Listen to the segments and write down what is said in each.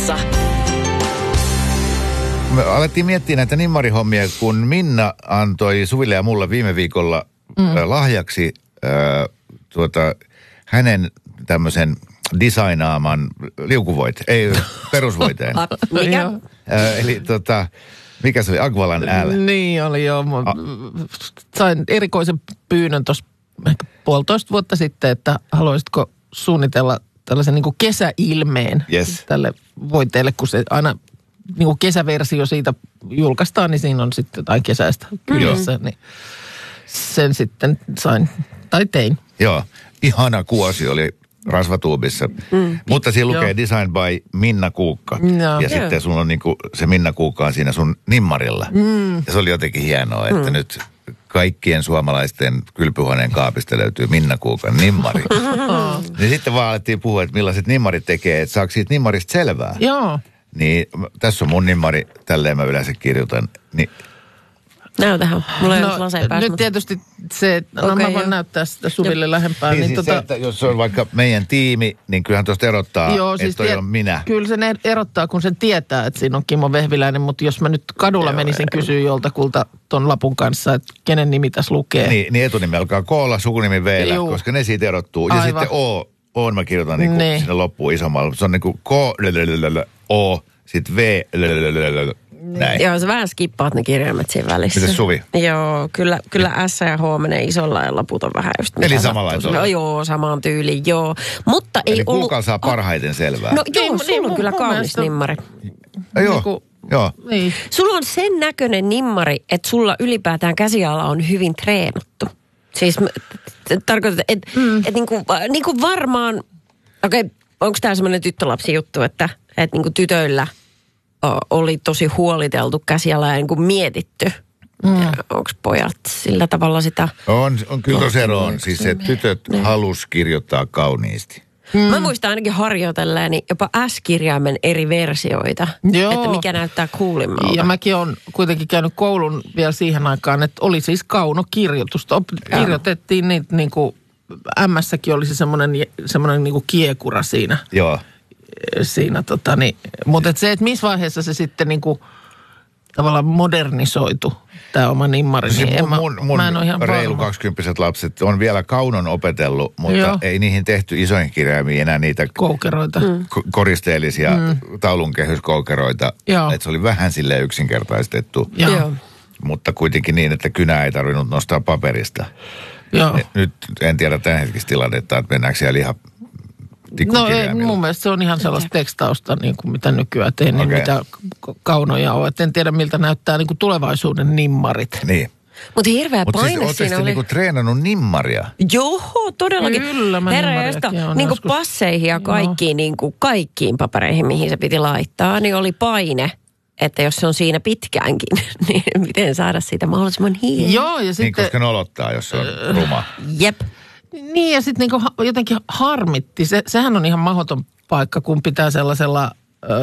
Me alettiin miettiä näitä nimmarihommia, kun Minna antoi Suville ja mulle viime viikolla lahjaksi hänen tämmöisen designaaman perusvoiteen. Mikä? Eli mikä se oli? Agvalan L. Niin oli joo. Sain erikoisen pyynnön tuossa ehkä 1,5 vuotta sitten, että haluaisitko suunnitella tällaisen niin kuin kesäilmeen tälle voiteelle, kun se aina niin kuin kesäversio siitä julkaistaan, niin siinä on sitten jotain kesäistä kyljessä, niin sen sitten tein. Joo, ihana kuosi oli rasvatuubissa, mutta siinä lukee Design by Minna Kuukka. Ja sitten sulla on niinku se Minna Kuukka on siinä sun nimmarilla. Ja se oli jotenkin hienoa, että nyt kaikkien suomalaisten kylpyhuoneen kaapista löytyy Minna Kuukan nimmari. Niin sitten vaan alettiin puhua, että millaiset nimmarit tekee, että saako siitä nimmarista selvää. Joo. Niin tässä on mun nimmari, tälleen mä yleensä kirjoitan. Niin, näytähän. Mulla ei ole laseja päässä. Nyt tietysti se, mä voin näyttää sitä Suville lähempää. Niin siis se, että jos se on vaikka meidän tiimi, niin kyllähän tuosta erottaa, siis että toi on minä. Kyllä sen erottaa, kun sen tietää, että siinä on Kimmo Vehviläinen, mutta jos mä nyt kadulla menisin kysyä joltakulta ton lapun kanssa, että kenen nimi tässä lukee. Niin etunimi alkaa K:lla, sukunimi V:llä, koska ne siitä erottuu. Ja sitten O mä kirjoitan niin kuin sinne loppuun isommalla. Se on niin kuin K, O, sitten V, näin. Joo, sä vähän skippaat ne kirjaimet siinä välissä. Mites Suvi? Joo, kyllä S ja H menee isolla ja loput on vähän just eli samanlaista. No, joo, samaan tyyliin, joo. Mutta ei eli ollut... Kuukalla saa parhaiten selvää. No joo, sulla on kyllä kaunis nimmari. Joo. Joo. Niin. Sulla on sen näköinen nimmari, että sulla ylipäätään käsiala on hyvin treenattu. Siis tarkoitan, että niinku varmaan, onko tämä semmoinen tyttölapsi juttu, että niinku tytöillä oli tosi huoliteltu käsiala ja niinku mietitty. Onko pojat sillä tavalla sitä? On kyllä tosi ero on. Siis se tytöt halus kirjoittaa kauniisti. Mä muistan ainakin harjoitelleeni jopa S-kirjaimen eri versioita, että mikä näyttää coolimmalta. Ja mäkin olen kuitenkin käynyt koulun vielä siihen aikaan, että oli siis kaunokirjoitusta. Kirjoitettiin niitä niin kuin M-säkin oli se semmoinen niin kuin kiekura siinä. Joo. Siinä mutta se, että missä vaiheessa se sitten niin kuin tavallaan modernisoitu tämä oma nimmari. Niin mun mä en ole ihan reilu 20-vuotiaat lapset on vielä kaunon opetellut, mutta ei niihin tehty isoihin kirjaimiin enää niitä koukeroita. Koristeellisia taulunkehyskoukeroita. Että se oli vähän silleen yksinkertaistettu. Joo. Mutta kuitenkin niin, että kynää ei tarvinnut nostaa paperista. Joo. Nyt en tiedä tämänhetkistä tilannetta, että mennäänkö siellä ihan no ei, mun mielestä se on ihan sellaista tekstausta, niin kuin mitä nykyään teen, niin mitä kaunoja on. Et en tiedä, miltä näyttää niin kuin tulevaisuuden nimmarit. Niin. Mutta hirveä paine siis, siinä oli. niinku treenannut nimmaria? Joo, todellakin. Kyllä, mä nimmariakin on niinku passeihin ja kaikkiin, niinku kaikkiin papereihin, mihin se piti laittaa, niin oli paine, että jos se on siinä pitkäänkin, niin miten saada siitä mahdollisimman hieno. Joo, ja sitten... Niin, koska nolottaa, jos se on ruma. Jep. Niin, ja sitten niinku jotenkin harmitti. Sehän on ihan mahdoton paikka, kun pitää semmoisella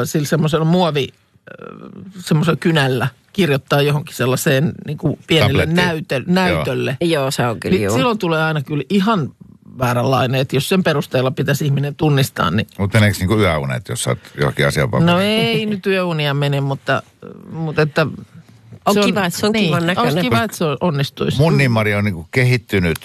semmoisella kynällä kirjoittaa johonkin sellaiseen niinku pienelle näytölle. Joo, se on kyllä silloin tulee aina kyllä ihan vääränlainen, että jos sen perusteella pitäisi ihminen tunnistaa, niin... Mutta meneekö niinku yöunet, jos sä oot johonkin asian paperilla? No ei nyt yöunia mene, mutta että... On kiva, että se on kivan näköinen. On kiva, että se onnistuisi. Mun nimmari on niinku kehittynyt...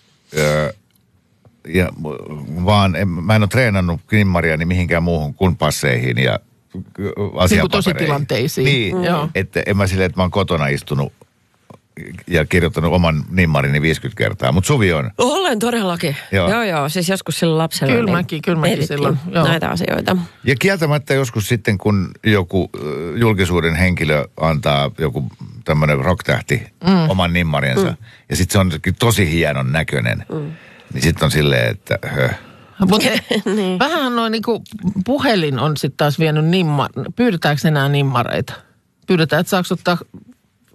Ja vaan mä en ole treenannut nimmariani mihinkään muuhun kuin passeihin ja asiapapereihin. Niin tositilanteisiin. Niin, että en mä silleen, että mä oon kotona istunut ja kirjoittanut oman nimmarini 50 kertaa, mutta Suvi on. Olen todellakin. Joo, siis joskus silloin lapsella. Kyllä mäkin silloin. Näitä asioita. Ja kieltämättä joskus sitten, kun joku julkisuuden henkilö antaa joku tämmöinen rocktähti oman nimmarinsa ja sitten se on tosi hienon näköinen. Niin sitten on silleen, että Mutta niin. Vähän noin niinku puhelin on sitten taas vienyt pyydetäänkö enää nimmareita? Pyydetään, että saako ottaa